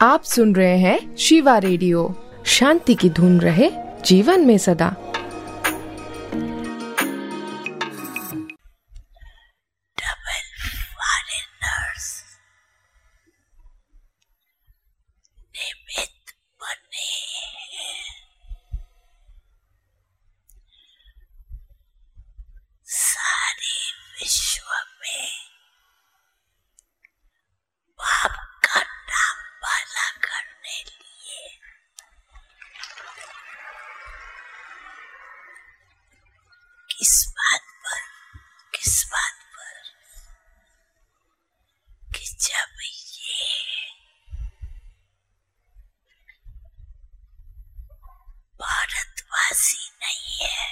आप सुन रहे हैं शिवा रेडियो। शांति की धुन रहे जीवन में सदा। डबल फॉरेनर्स निमित्त बने हैं। सारे विश्व में बाप का नाम भला करने लिए किस बात पर कि जब ये भारतवासी नहीं है,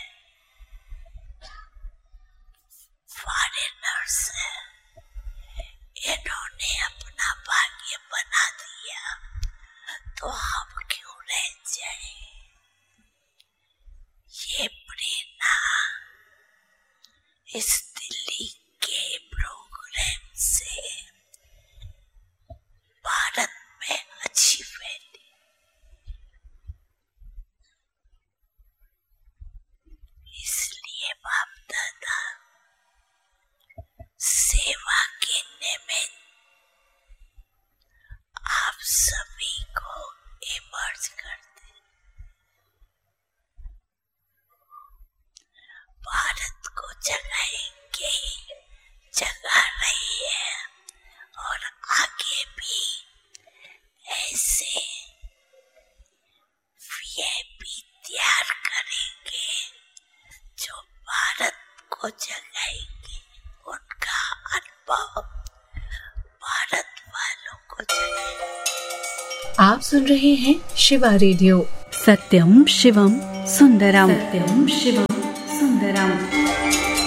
फॉरेनर्स है, इन्होंने अपना भाग्य बना दिया, तो हम क्यों रह जाए। ये प्रेरणा इस दिल्ली के प्रोग्राम से भारत में अच्छी फैली। इसलिए बाप दादा सेवा के निमित्त आप सभी को इमर्ज करते, भारत को जगाएंगे, जगा रही है और आगे भी ऐसे वीआईपी तैयार करेंगे जो भारत को जगाएंगे। उनका अनुभव भारत वालों को जगाएगा। आप सुन रहे हैं शिवा रेडियो। सत्यम शिवम सुंदरम, सत्यम शिवम सुंदरम।